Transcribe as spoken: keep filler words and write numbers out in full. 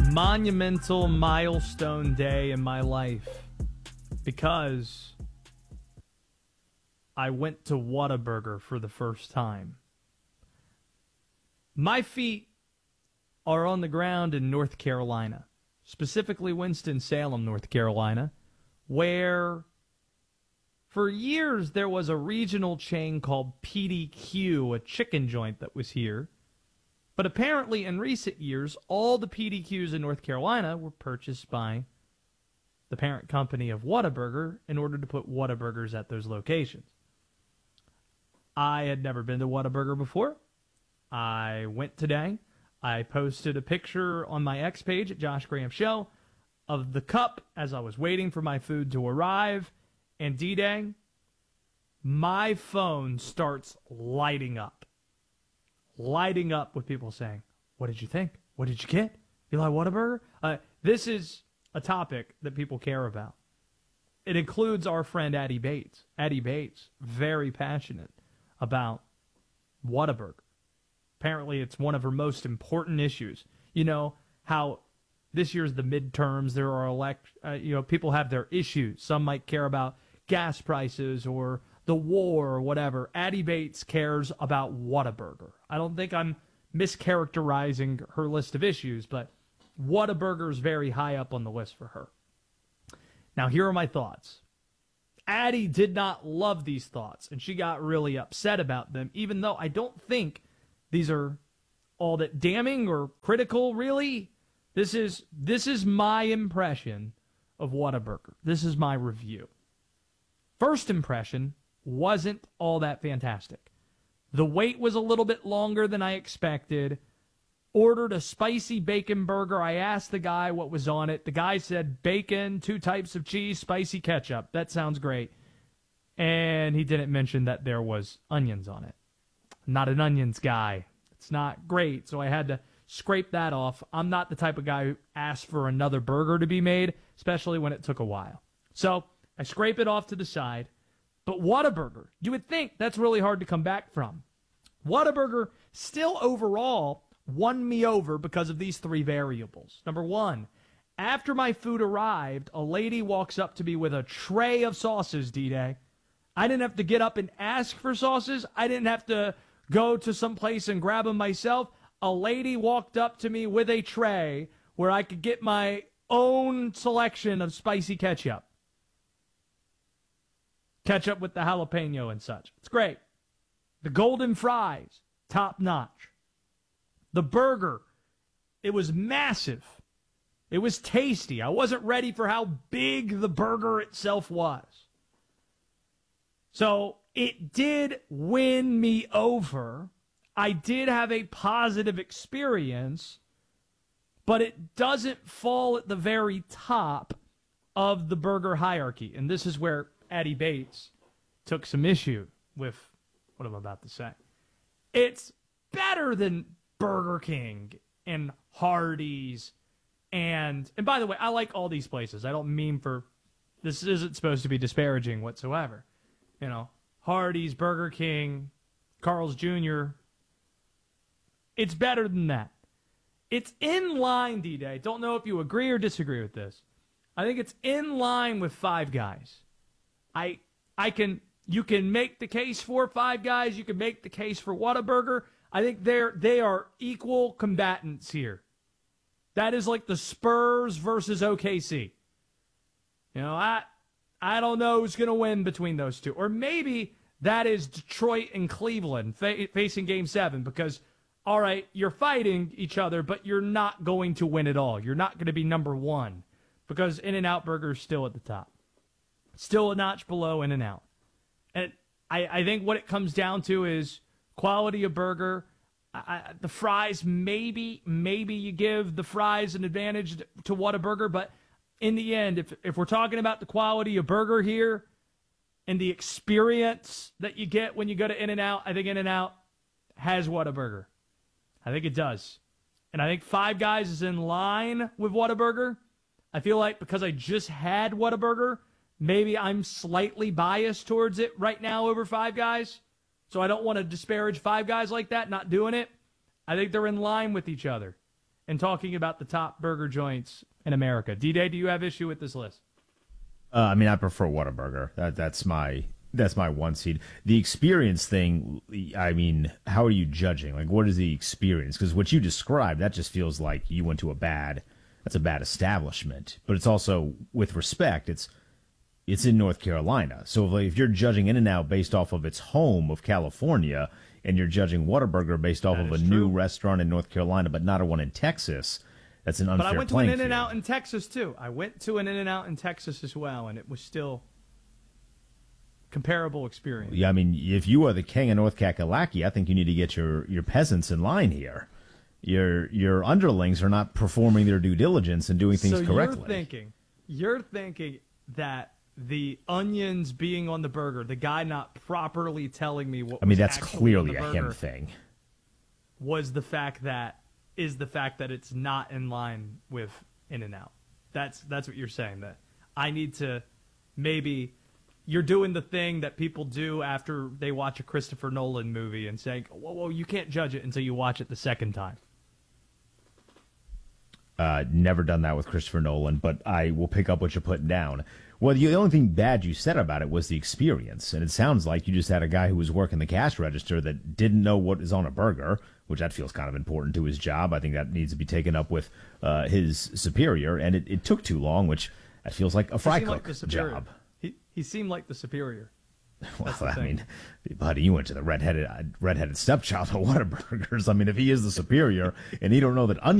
monumental milestone day in my life because I went to Whataburger for the first time. My feet are on the ground in North Carolina, specifically Winston-Salem, North Carolina, where for years there was a regional chain called P D Q, a chicken joint that was here. But apparently in recent years, all the P D Qs in North Carolina were purchased by the parent company of Whataburger in order to put Whataburgers at those locations. I had never been to Whataburger before. I went today. I posted a picture on my X page at Josh Graham Show of the cup as I was waiting for my food to arrive. And D-Day, my phone starts lighting up. Lighting up with people saying, "What did you think? What did you get? You like Whataburger?" Uh, this is a topic that people care about. It includes our friend Addie Bates. Addie Bates, very passionate about Whataburger. Apparently, it's one of her most important issues. You know how this year's the midterms. There are elect, uh, you know, people have their issues. Some might care about gas prices or the war or whatever. Addie Bates cares about Whataburger. I don't think I'm mischaracterizing her list of issues, but Whataburger is very high up on the list for her. Now, here are my thoughts. Addie did not love these thoughts, and she got really upset about them, even though I don't think these are all that damning or critical, really. This is this is my impression of Whataburger. This is my review. First impression wasn't all that fantastic. The wait was a little bit longer than I expected. Ordered a spicy bacon burger. I asked the guy what was on it. The guy said bacon, two types of cheese, spicy ketchup. That sounds great. And he didn't mention that there was onions on it. I'm not an onions guy. It's not great, so I had to scrape that off. I'm not the type of guy who asked for another burger to be made, especially when it took a while. So I scrape it off to the side. But Whataburger, you would think that's really hard to come back from. Whataburger still overall won me over because of these three variables. Number one, after my food arrived, a lady walks up to me with a tray of sauces, D-Day. I didn't have to get up and ask for sauces. I didn't have to go to some place and grab them myself. A lady walked up to me with a tray where I could get my own selection of spicy ketchup. Ketchup with the jalapeno and such. It's great. The golden fries, top notch. The burger, it was massive. It was tasty. I wasn't ready for how big the burger itself was. So it did win me over. I did have a positive experience, but it doesn't fall at the very top of the burger hierarchy. And this is where Addie Bates took some issue with what I'm about to say. It's better than Burger King and Hardee's and and by the way, I like all these places. I don't mean for this isn't supposed to be disparaging whatsoever. You know, Hardee's, Burger King, Carl's Junior It's better than that. It's in line, D-Day. Don't know if you agree or disagree with this. I think it's in line with Five Guys. I I can you can make the case for Five Guys. You can make the case for Whataburger. I think they're they are equal combatants here. That is like the Spurs versus O K C. You know, I I don't know who's going to win between those two, or maybe that is Detroit and Cleveland fa- facing Game Seven. Because all right, you're fighting each other, but you're not going to win it all. You're not going to be number one because In-N-Out Burger is still at the top. Still a notch below In-N-Out. And I, I think what it comes down to is quality of burger. I, I, the fries, maybe, maybe you give the fries an advantage to Whataburger, but in the end, if if we're talking about the quality of burger here and the experience that you get when you go to In-N-Out, I think In-N-Out has Whataburger. I think it does. And I think Five Guys is in line with Whataburger. I feel like because I just had Whataburger, maybe I'm slightly biased towards it right now over Five Guys. So I don't want to disparage Five Guys like that, not doing it. I think they're in line with each other. and talking about the top burger joints in America. D-Day, do you have issue with this list? Uh, I mean, I prefer Whataburger. That, that's my that's my one seed. The experience thing, I mean, how are you judging? Like, what is the experience? Because what you described, that just feels like you went to a bad, that's a bad establishment. But it's also, with respect, it's it's in North Carolina. So if, like, if you're judging In-N-Out based off of its home of California, and you're judging Whataburger based off That of a is new true. restaurant in North Carolina, but not a one in Texas, that's an unfair But I went to an playing In-N-Out field. in Texas, too. I went to an In-N-Out in Texas as well, and it was still comparable experience. Yeah, I mean, if you are the king of North Kakalaki, I think you need to get your, your peasants in line here. Your your underlings are not performing their due diligence and doing things so correctly. you're thinking, you're thinking that the onions being on the burger, the guy not properly telling me what I mean, was that's actually on clearly the a him burger thing. was the fact that is the fact that it's not in line with In-N-Out. That's that's what you're saying. That I need to maybe you're doing the thing that people do after they watch a Christopher Nolan movie and saying, "Whoa, whoa, you can't judge it until you watch it the second time." Uh, never done that with Christopher Nolan, but I will pick up what you're putting down. Well, the only thing bad you said about it was the experience, and it sounds like you just had a guy who was working the cash register that didn't know what is on a burger, which that feels kind of important to his job. I think that needs to be taken up with uh, his superior, and it, it took too long, which that feels like a fry He seemed like cook the superior. job. He he seemed like the superior. Well, That's the I thing. mean, buddy, you went to the redheaded uh, redheaded stepchild of Whataburgers. I mean, if he is the superior and he don't know that onion